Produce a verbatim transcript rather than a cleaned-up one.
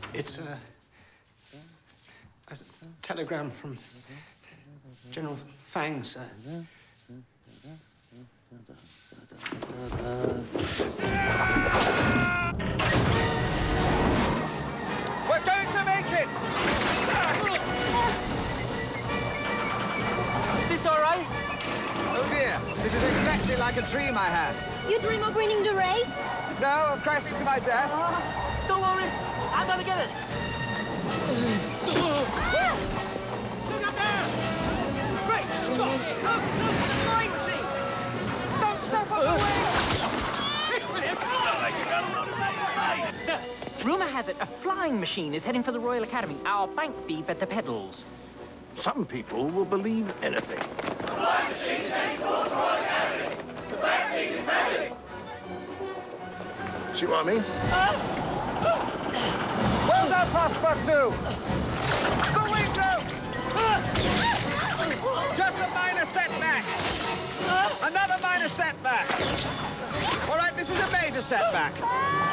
It's a, a telegram from General Fang, sir. We're going to make it! Is this all right? Oh, dear. This is exactly like a dream I had. You dream of winning the race? No, of crashing to my death. Don't worry, I'm gonna get it. Ah! Look up there! Great Scott! Look, look, the flying machine! Don't step on the wing! Sir, rumour has it a flying machine is heading for the Royal Academy. Our bank thief at the pedals. Some people will believe anything. The flying machine is heading towards Royal Academy. The bank thief is heading. See what I mean? Well done, Passepartout! The wing ropes! Just a minor setback. Another minor setback. All right, this is a major setback.